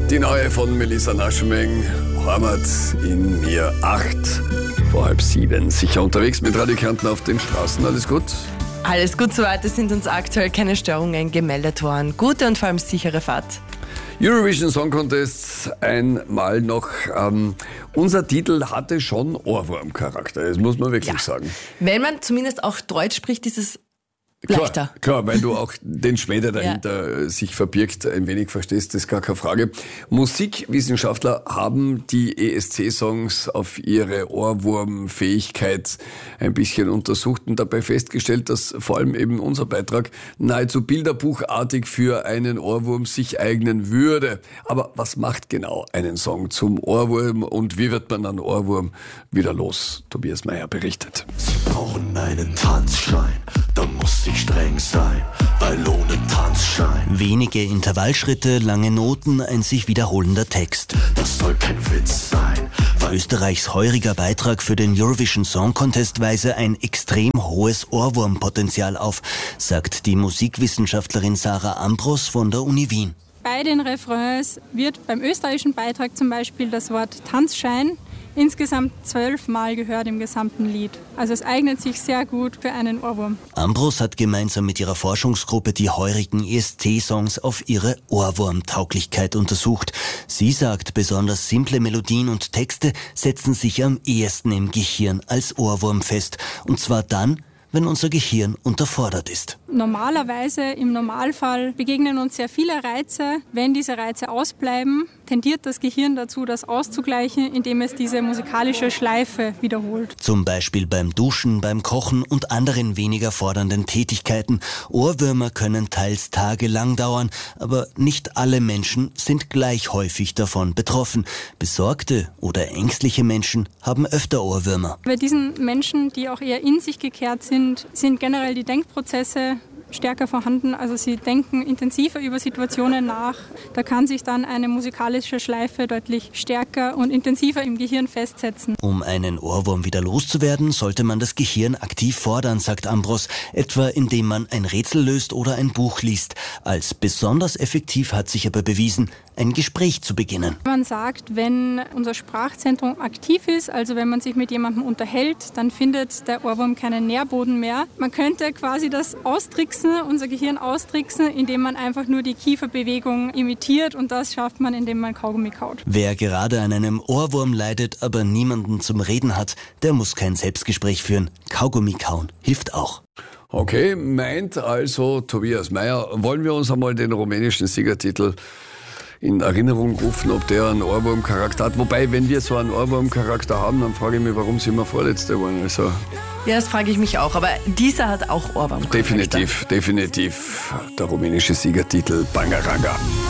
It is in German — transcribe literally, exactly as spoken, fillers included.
Die neue von Melissa Naschmeng, Heimat in mir acht, vor halb sieben. Sicher unterwegs mit Radio Kärnten auf den Straßen. Alles gut? Alles gut soweit. Es sind uns aktuell keine Störungen gemeldet worden. Gute und vor allem sichere Fahrt. Eurovision Song Contest einmal noch. Ähm, unser Titel hatte schon Ohrwurmcharakter, das muss man wirklich Ja. sagen. Wenn man zumindest auch Deutsch spricht, ist es leichter. Klar, klar, weil du auch den Schmäh, der dahinter ja. sich verbirgt, ein wenig verstehst, das ist gar keine Frage. Musikwissenschaftler haben die E S C-Songs auf ihre Ohrwurmfähigkeit ein bisschen untersucht und dabei festgestellt, dass vor allem eben unser Beitrag nahezu bilderbuchartig für einen Ohrwurm sich eignen würde. Aber was macht genau einen Song zum Ohrwurm und wie wird man einen Ohrwurm wieder los? Tobias Meyer berichtet. Sie brauchen einen Tanzschein, da muss ich streng sein, weil ohne Tanzschein. Wenige Intervallschritte, lange Noten, ein sich wiederholender Text. Das soll kein Witz sein, weil Österreichs heuriger Beitrag für den Eurovision Song Contest weise ein extrem hohes Ohrwurmpotenzial auf, sagt die Musikwissenschaftlerin Sarah Ambros von der Uni Wien. Bei den Refrains wird beim österreichischen Beitrag zum Beispiel das Wort Tanzschein insgesamt zwölfmal gehört im gesamten Lied. Also es eignet sich sehr gut für einen Ohrwurm. Ambros hat gemeinsam mit ihrer Forschungsgruppe die heurigen E S C-Songs auf ihre Ohrwurmtauglichkeit untersucht. Sie sagt, besonders simple Melodien und Texte setzen sich am ehesten im Gehirn als Ohrwurm fest. Und zwar dann, wenn unser Gehirn unterfordert ist. Normalerweise, im Normalfall, begegnen uns sehr viele Reize. Wenn diese Reize ausbleiben, tendiert das Gehirn dazu, das auszugleichen, indem es diese musikalische Schleife wiederholt. Zum Beispiel beim Duschen, beim Kochen und anderen weniger fordernden Tätigkeiten. Ohrwürmer können teils tagelang dauern, aber nicht alle Menschen sind gleich häufig davon betroffen. Besorgte oder ängstliche Menschen haben öfter Ohrwürmer. Bei diesen Menschen, die auch eher in sich gekehrt sind, sind generell die Denkprozesse stärker vorhanden. Also sie denken intensiver über Situationen nach. Da kann sich dann eine musikalische Schleife deutlich stärker und intensiver im Gehirn festsetzen. Um einen Ohrwurm wieder loszuwerden, sollte man das Gehirn aktiv fordern, sagt Ambros, etwa indem man ein Rätsel löst oder ein Buch liest. Als besonders effektiv hat sich aber bewiesen, ein Gespräch zu beginnen. Man sagt, wenn unser Sprachzentrum aktiv ist, also wenn man sich mit jemandem unterhält, dann findet der Ohrwurm keinen Nährboden mehr. Man könnte quasi das austricksen, unser Gehirn austricksen, indem man einfach nur die Kieferbewegung imitiert, und das schafft man, indem man Kaugummi kaut. Wer gerade an einem Ohrwurm leidet, aber niemanden zum Reden hat, der muss kein Selbstgespräch führen. Kaugummi kauen hilft auch. Okay, meint also Tobias Meyer, wollen wir uns einmal den rumänischen Siegertitel in Erinnerung rufen, ob der einen Ohrwurmcharakter hat. Wobei, wenn wir so einen Ohrwurmcharakter haben, dann frage ich mich, warum sind wir Vorletzte geworden. Also Ja, das frage ich mich auch. Aber dieser hat auch Ohrwurm. definitiv, definitiv der rumänische Siegertitel Bangaranga.